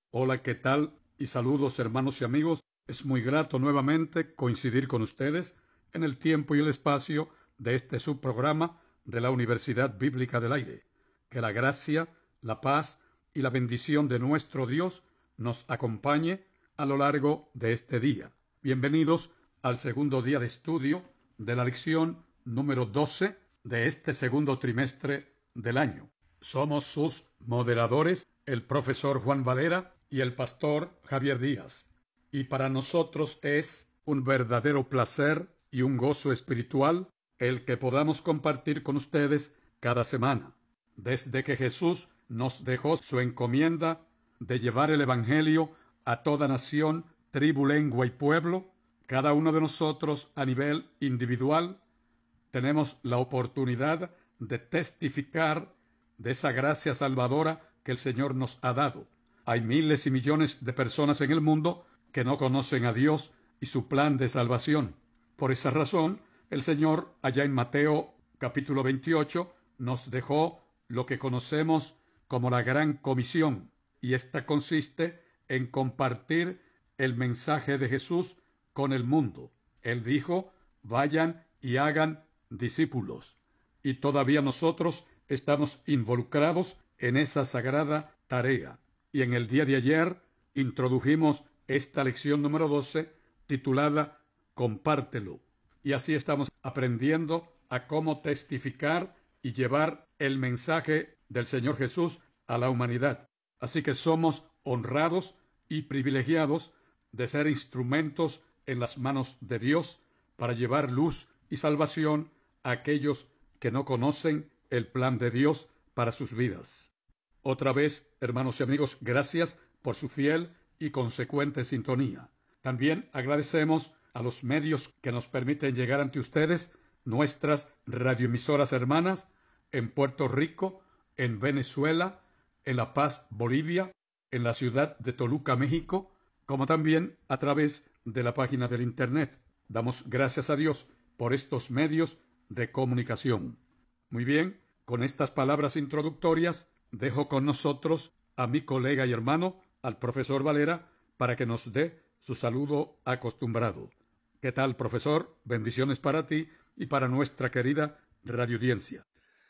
Hola, ¿qué tal? Y saludos, hermanos y amigos. Es muy grato nuevamente coincidir con ustedes en el tiempo y el espacio de este subprograma de la Universidad Bíblica del Aire. Que la gracia, la paz y la bendición de nuestro Dios nos acompañe a lo largo de este día. Bienvenidos al segundo día de estudio de la lección número 12 de este segundo trimestre del año. Somos sus moderadores, el profesor Juan Valera y el pastor Javier Díaz. Y para nosotros es un verdadero placer y un gozo espiritual el que podamos compartir con ustedes cada semana. Desde que Jesús nos dejó su encomienda de llevar el Evangelio a toda nación, tribu, lengua y pueblo, cada uno de nosotros a nivel individual tenemos la oportunidad de testificar de esa gracia salvadora que el Señor nos ha dado. Hay miles y millones de personas en el mundo que no conocen a Dios y su plan de salvación. Por esa razón, el Señor, allá en Mateo capítulo 28, nos dejó lo que conocemos como la Gran Comisión, y esta consiste en compartir el mensaje de Jesús con el mundo. Él dijo: vayan y hagan discípulos. Y todavía nosotros estamos involucrados en esa sagrada tarea. Y en el día de ayer introdujimos esta lección número 12 titulada Compártelo. Y así estamos aprendiendo a cómo testificar y llevar el mensaje del Señor Jesús a la humanidad. Así que somos honrados y privilegiados de ser instrumentos en las manos de Dios para llevar luz y salvación a aquellos que no conocen el plan de Dios para sus vidas. Otra vez, hermanos y amigos, gracias por su fiel y consecuente sintonía. También agradecemos a los medios que nos permiten llegar ante ustedes, nuestras radioemisoras hermanas en Puerto Rico, en Venezuela, en La Paz, Bolivia, en la ciudad de Toluca, México, como también a través de la página del Internet. Damos gracias a Dios por estos medios de comunicación. Muy bien, con estas palabras introductorias, dejo con nosotros a mi colega y hermano, al profesor Valera, para que nos dé su saludo acostumbrado. ¿Qué tal, profesor? Bendiciones para ti y para nuestra querida radioaudiencia.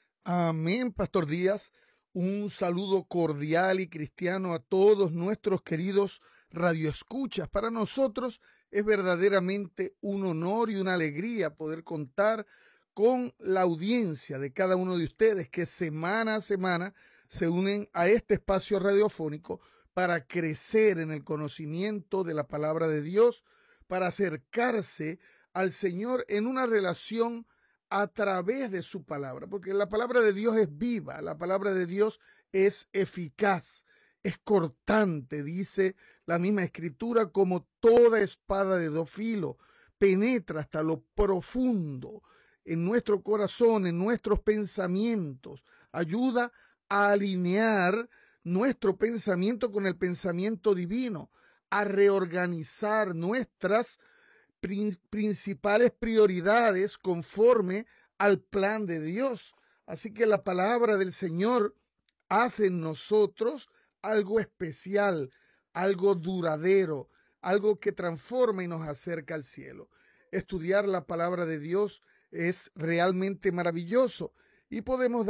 Amén, Pastor Díaz. Un saludo cordial y cristiano a todos nuestros queridos radioescuchas. Para nosotros es verdaderamente un honor y una alegría poder contar con la audiencia de cada uno de ustedes que semana a semana se unen a este espacio radiofónico para crecer en el conocimiento de la palabra de Dios, para acercarse al Señor en una relación a través de su palabra, porque la palabra de Dios es viva, la palabra de Dios es eficaz, es cortante, dice la misma Escritura, como toda espada de dos filos, penetra hasta lo profundo en nuestro corazón, en nuestros pensamientos, ayuda a alinear nuestro pensamiento con el pensamiento divino, a reorganizar nuestras principales prioridades conforme al plan de Dios. Así que la palabra del Señor hace en nosotros algo especial, algo duradero, algo que transforma y nos acerca al cielo. Estudiar la palabra de Dios es realmente maravilloso y podemos